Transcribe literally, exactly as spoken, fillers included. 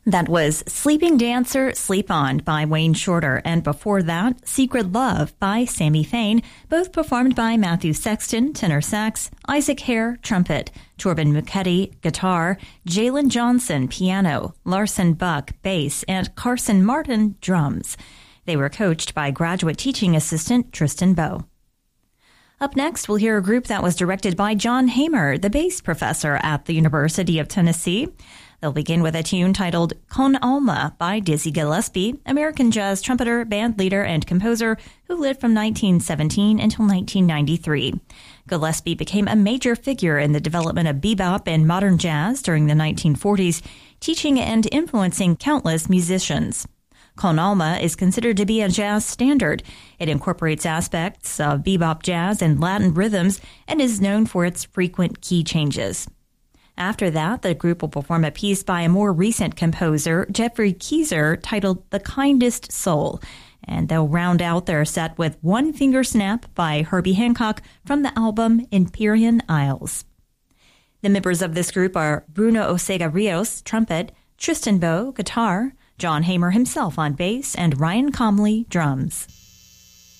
That was Sleeping Dancer, Sleep On by Wayne Shorter, and before that, Secret Love by Sammy Fain, both performed by Matthew Sexton, tenor sax, Isaac Hare, trumpet, Torben McCuddy, guitar, Jalen Johnson, piano, Larson Buck, bass, and Carson Martin, drums. They were coached by graduate teaching assistant Tristan Bowe. Up next, we'll hear a group that was directed by John Hamer, the bass professor at the University of Tennessee. They'll begin with a tune titled Con Alma by Dizzy Gillespie, American jazz trumpeter, band leader, and composer who lived from nineteen seventeen until nineteen ninety-three. Gillespie became a major figure in the development of bebop and modern jazz during the nineteen forties, teaching and influencing countless musicians. Con Alma is considered to be a jazz standard. It incorporates aspects of bebop jazz and Latin rhythms and is known for its frequent key changes. After that, the group will perform a piece by a more recent composer, Jeffrey Keyser, titled The Kindest Soul, and they'll round out their set with One Finger Snap by Herbie Hancock from the album Empyrean Isles. The members of this group are Bruno Osega Rios, trumpet, Tristan Bowe, guitar, John Hamer himself on bass, and Ryan Comley, drums.